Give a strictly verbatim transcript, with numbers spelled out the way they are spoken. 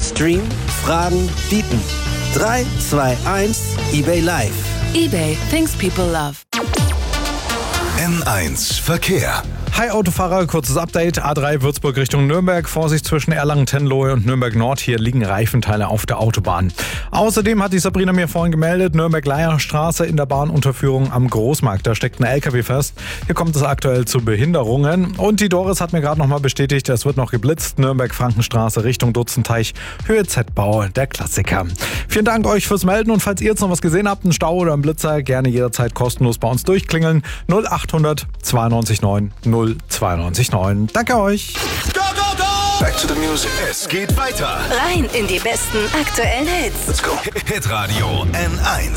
Stream, Fragen, bieten. drei, zwei, eins, eBay Live. eBay, things people love. N eins Verkehr. Hi Autofahrer, kurzes Update. A drei Würzburg Richtung Nürnberg. Vorsicht zwischen Erlangen-Tenlohe und Nürnberg Nord. Hier liegen Reifenteile auf der Autobahn. Außerdem hat die Sabrina mir vorhin gemeldet, Nürnberg-Leierstraße in der Bahnunterführung am Großmarkt. Da steckt ein L K W fest. Hier kommt es aktuell zu Behinderungen. Und die Doris hat mir gerade nochmal bestätigt, es wird noch geblitzt. Nürnberg-Frankenstraße Richtung Dutzenteich, Höhe Z-Bau, der Klassiker. Vielen Dank euch fürs Melden und falls ihr jetzt noch was gesehen habt, einen Stau oder einen Blitzer, gerne jederzeit kostenlos bei uns durchklingeln. null achthundert zweiundneunzig neun null zweiundneunzig neun. Danke euch. Go, go, go! Back to the music. Es geht weiter. Rein in die besten aktuellen Hits. Let's go. Hitradio N eins.